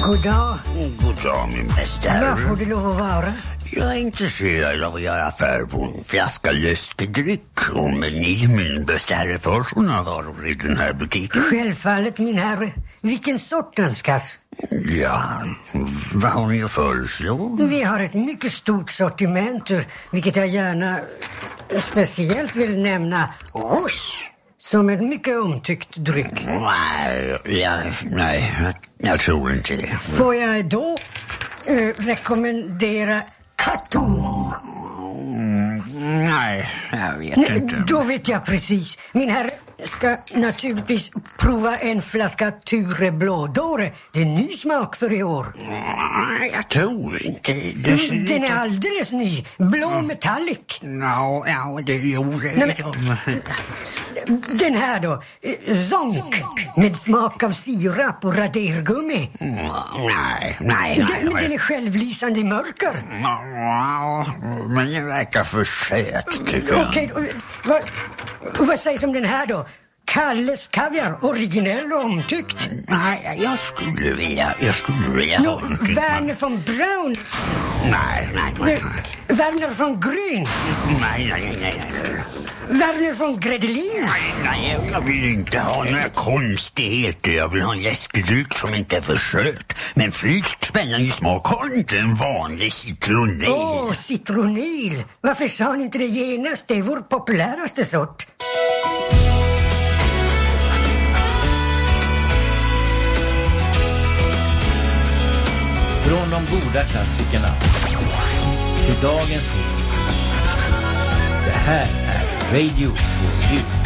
God dag. God dag, min bästa herre. Vad får det lov att vara? Jag är intresserad av att göra affär på en flaska läskedryck. Om ni, min bästa herre, för sådana varor i den här butiken. Självfallet, min herre. Vilken sort önskas? Ja, vad har ni att föreslå? Vi har ett mycket stort sortiment, vilket jag gärna speciellt vill nämna Rouge, som en mycket omtyckt dryck. Nej, jag tror inte det. Får jag då rekommendera Caton? Nej, jag vet inte. Då vet jag precis. Min herre ska naturligtvis prova en flaska Ture Blådåre. Det är ny smak för i år. Jag tror inte. Den är alldeles ny. Blå metallic. Ja, det gjorde Den här då, Zonk, med smak av sirap och radergummi. Nej. Den är självlysande i mörker. Men det verkar för söt, tycker jag. Okej, vad sägs om den här då? Kalles kaviar, originell och omtyckt. Nej, jag skulle vilja ha en. Werner von Braun. Nej. Werner von Grün. Nej. Werner von Gredelin. Nej, jag vill inte ha några konstigheter. Jag vill ha en läskedryck som inte är för söt. Men friskt spännande smak har inte en vanlig citronil. Citronil. Varför sa ni inte det genast? Det är vår populäraste sort. Från de goda klassikerna till dagens hits. Det här är Radio for You.